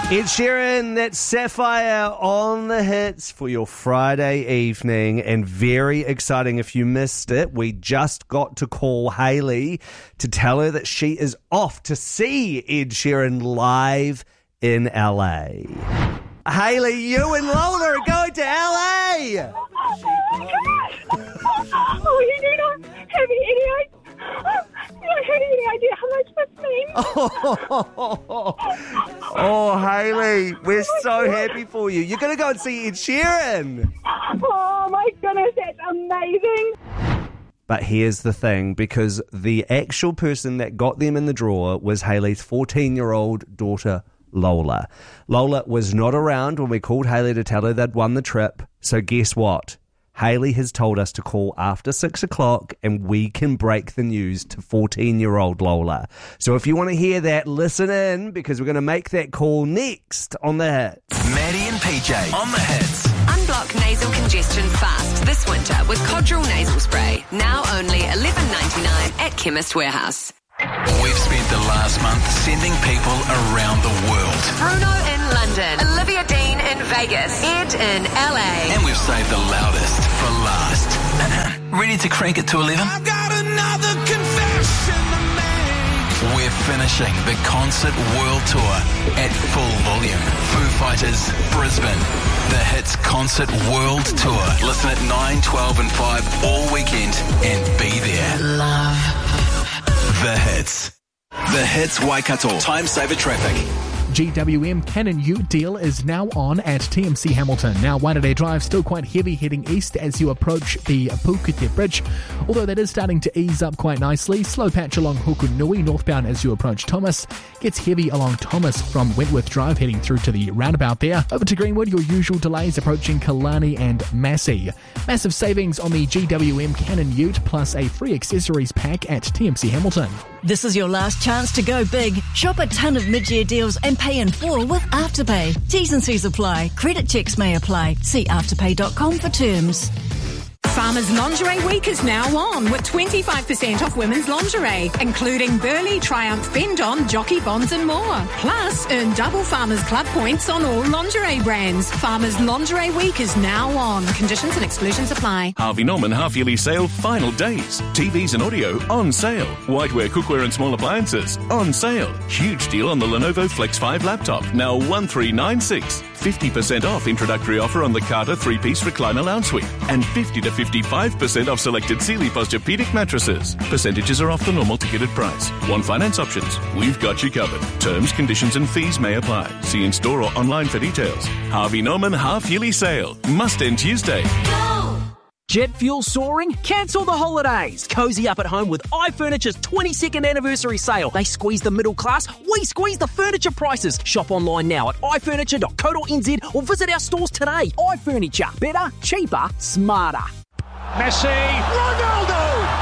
Ed Sheeran, that's Sapphire on the hits for your Friday evening, and very exciting if you missed it. We just got to call Hayley to tell her that she is off to see Ed Sheeran live in LA. Hayley, you and Lola are going to LA! Oh, you do not have any idea. You don't have any idea how much this means. Oh, Hayley, we're so happy for you. You're going to go and see Ed Sheeran. Oh, my goodness, that's amazing. But here's the thing, because the actual person that got them in the draw was Hayley's 14-year-old daughter, Lola. Lola was not around when we called Hayley to tell her they'd won the trip. So guess what? Hayley has told us to call after 6 o'clock and we can break the news to 14-year-old Lola. So if you want to hear that, listen in, because we're going to make that call next on The Hits. Maddie and PJ on The Hits. Unblock nasal congestion fast this winter with Codral Nasal Spray. Now only $11.99 at Chemist Warehouse. We've spent the last month sending people around the world. Bruno in London, Olivia Dean in Vegas, Ed in LA. And we've saved the loudest for last. Ready to crank it to 11? I've got another confession to make. We're finishing the concert world tour at full volume. Foo Fighters, Brisbane. The Hits Concert World Tour. Listen at 9, 12 and 5 all weekend and be there. Love. The Hits. The Hits Waikato. Time saver traffic. GWM Canon Ute deal is now on at TMC Hamilton. Now, Waitangi Drive still quite heavy heading east as you approach the Pukete Bridge, although that is starting to ease up quite nicely. Slow patch along Hukunui northbound as you approach Thomas. Gets heavy along Thomas from Wentworth Drive heading through to the roundabout there. Over to Greenwood, your usual delays approaching Kalani and Massey. Massive savings on the GWM Canon Ute plus a free accessories pack at TMC Hamilton. This is your last chance to go big. Shop a ton of mid-year deals and pay in full with Afterpay. T's and C's apply. Credit checks may apply. See afterpay.com for terms. Farmers Lingerie Week is now on with 25% off women's lingerie, including Burley, Triumph, Bend-On, Jockey Bonds and more. Plus, earn double Farmers Club points on all lingerie brands. Farmers Lingerie Week is now on. Conditions and exclusions apply. Harvey Norman half-yearly sale final days. TVs and audio on sale. Whiteware, cookware and small appliances on sale. Huge deal on the Lenovo Flex 5 laptop, now $1,396. 50% off introductory offer on the Carter 3-piece recliner lounge suite. And 50 to 55% off selected Sealy Posturepedic mattresses. Percentages are off the normal ticketed price. Want finance options? We've got you covered. Terms, conditions and fees may apply. See in-store or online for details. Harvey Norman half-yearly sale. Must end Tuesday. Jet fuel soaring? Cancel the holidays. Cozy up at home with iFurniture's 22nd anniversary sale. They squeeze the middle class, we squeeze the furniture prices. Shop online now at ifurniture.co.nz or visit our stores today. iFurniture. Better, cheaper, smarter. Messi, Ronaldo!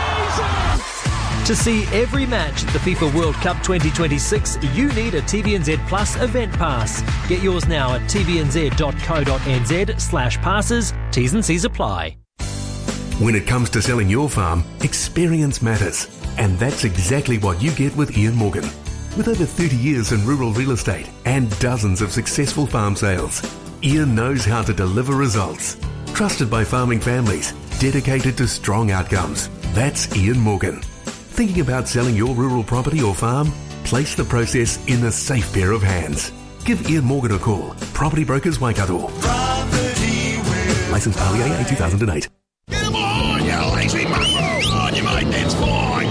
To see every match at the FIFA World Cup 2026, you need a TVNZ Plus event pass. Get yours now at tvnz.co.nz/passes. T's and C's apply. When it comes to selling your farm, experience matters. And that's exactly what you get with Ian Morgan. With over 30 years in rural real estate and dozens of successful farm sales, Ian knows how to deliver results. Trusted by farming families, dedicated to strong outcomes. That's Ian Morgan. Thinking about selling your rural property or farm? Place the process in a safe pair of hands. Give Ian Morgan a call. Property Brokers Waikato. Licensed REAA 2008. Come on, you lazy mongrel! On you, mate, that's fine!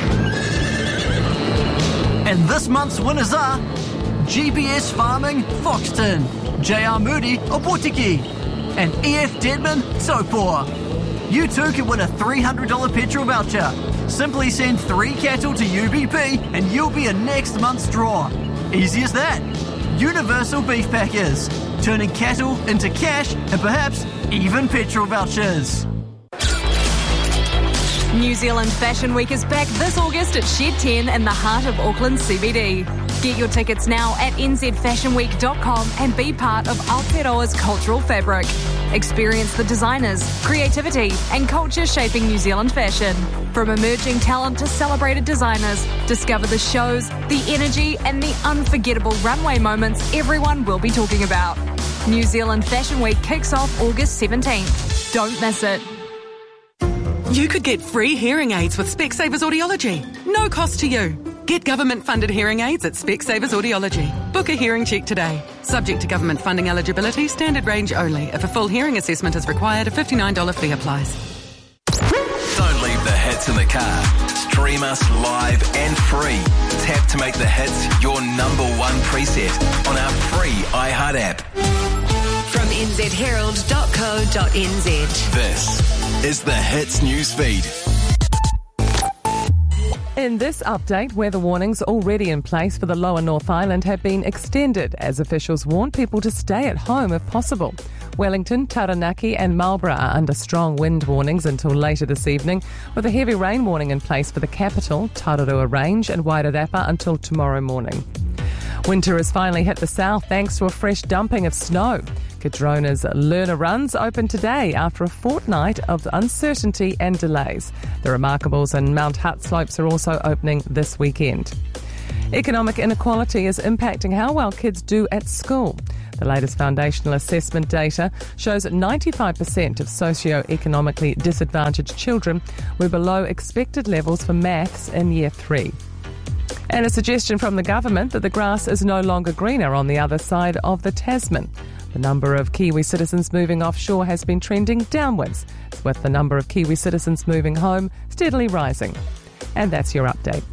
And this month's winners are GPS Farming, Foxton, JR Moody, Opotiki, and EF Deadman, Topor. You too can win a $300 petrol voucher. Simply send 3 cattle to UBP and you'll be in next month's draw. Easy as that. Universal Beef Packers, turning cattle into cash and perhaps even petrol vouchers. New Zealand Fashion Week is back this August at Shed 10 in the heart of Auckland CBD. Get your tickets now at nzfashionweek.com and be part of Aotearoa's cultural fabric. Experience the designers, creativity and culture shaping New Zealand fashion. From emerging talent to celebrated designers, discover the shows, the energy and the unforgettable runway moments everyone will be talking about. New Zealand Fashion Week kicks off August 17th. Don't miss it. You could get free hearing aids with Specsavers Audiology. No cost to you. Get government-funded hearing aids at Specsavers Audiology. Book a hearing check today. Subject to government funding eligibility, standard range only. If a full hearing assessment is required, a $59 fee applies. Don't leave the hits in the car. Stream us live and free. Tap to make the hits your number one preset on our free iHeart app. From nzherald.co.nz. This is the Hits News Feed. In this update, weather warnings already in place for the lower North Island have been extended as officials warn people to stay at home if possible. Wellington, Taranaki and Marlborough are under strong wind warnings until later this evening, with a heavy rain warning in place for the capital, Tararua Range and Wairarapa until tomorrow morning. Winter has finally hit the south thanks to a fresh dumping of snow. Cadrona's Learner Runs open today after a fortnight of uncertainty and delays. The Remarkables and Mount Hutt slopes are also opening this weekend. Economic inequality is impacting how well kids do at school. The latest foundational assessment data shows that 95% of socio-economically disadvantaged children were below expected levels for maths in Year 3. And a suggestion from the government that the grass is no longer greener on the other side of the Tasman. The number of Kiwi citizens moving offshore has been trending downwards, with the number of Kiwi citizens moving home steadily rising. And that's your update.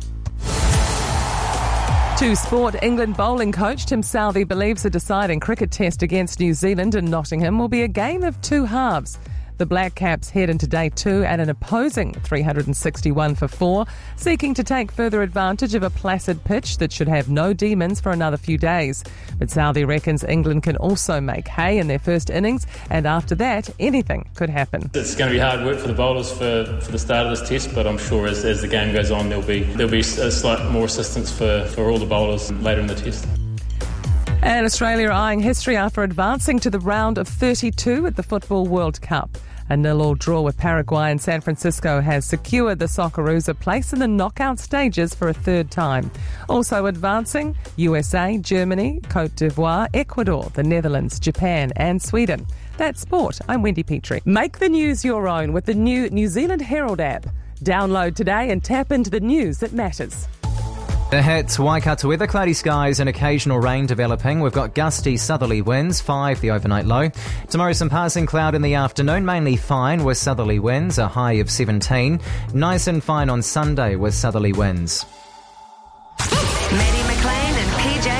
To sport, England bowling coach Tim Southee believes the deciding cricket test against New Zealand in Nottingham will be a game of two halves. The Black Caps head into day 2 at an opposing 361 for 4, seeking to take further advantage of a placid pitch that should have no demons for another few days. But Southee reckons England can also make hay in their first innings, and after that, anything could happen. It's going to be hard work for the bowlers for the start of this test, but I'm sure as the game goes on, there'll be a slight more assistance for all the bowlers later in the test. And Australia are eyeing history after advancing to the round of 32 at the Football World Cup. A 0-0 draw with Paraguay and San Francisco has secured the Socceroos a place in the knockout stages for a third time. Also advancing, USA, Germany, Cote d'Ivoire, Ecuador, the Netherlands, Japan and Sweden. That's sport. I'm Wendy Petrie. Make the news your own with the new New Zealand Herald app. Download today and tap into the news that matters. The hits, Waikato weather, cloudy skies and occasional rain developing. We've got gusty southerly winds, 5 the overnight low. Tomorrow some passing cloud in the afternoon, mainly fine with southerly winds, a high of 17. Nice and fine on Sunday with southerly winds. Maddie McLean and PJ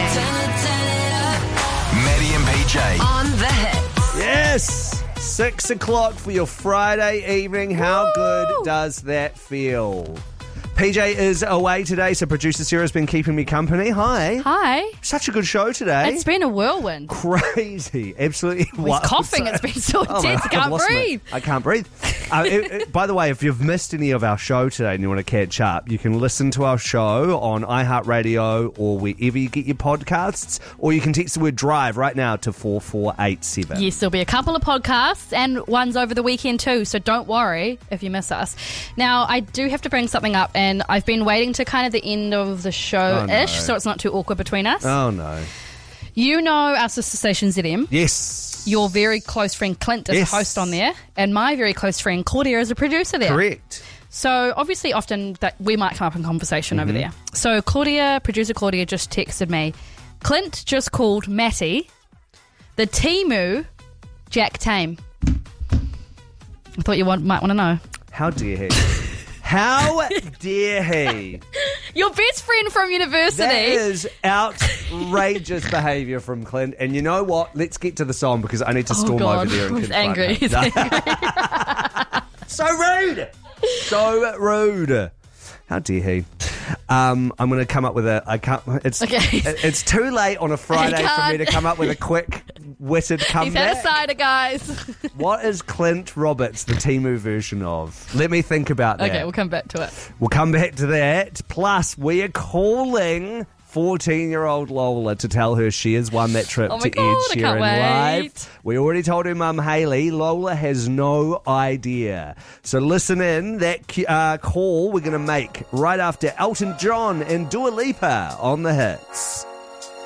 Harding. Maddie and PJ. On the hits. Yes! 6 o'clock for your Friday evening. How good does that feel? PJ is away today, so producer Sarah's been keeping me company. Hi. Hi. Such a good show today. It's been a whirlwind. Crazy. Absolutely wild. He's coughing. It's been so intense. I can't breathe. I can't breathe. By the way, if you've missed any of our show today and you want to catch up, you can listen to our show on iHeartRadio or wherever you get your podcasts, or you can text the word drive right now to 4487. Yes, there'll be a couple of podcasts and ones over the weekend too, so don't worry if you miss us. Now, I do have to bring something up, and I've been waiting to kind of the end of the show-ish, so it's not too awkward between us. Oh, no. You know our sister station ZM. Yes. Your very close friend Clint is a host on there, and my very close friend Claudia is a producer there. Correct. So obviously often that we might come up in conversation over there. So producer Claudia just texted me, Clint just called Matty the Temu Jack Tame. I thought you might want to know. How dare he? How dare he? Your best friend from university. That is outrageous behaviour from Clint. And you know what? Let's get to the song because I need to storm over there and He's confront angry. him. He's angry. So rude. So rude. How dare he? I'm going to come up with a... I can't... It's too late on a Friday for me to come up with a quick-witted comeback. He's had a cider, guys. What is Clint Roberts, the Temu version of? Let me think about that. Okay, we'll come back to it. We'll come back to that. Plus, we are calling 14-year-old Lola to tell her she has won that trip Oh my to God, Ed I can't Sheeran Live. wait. We already told her mum, Hayley. Lola has no idea. So listen in. That call we're going to make right after Elton John and Dua Lipa on the hits.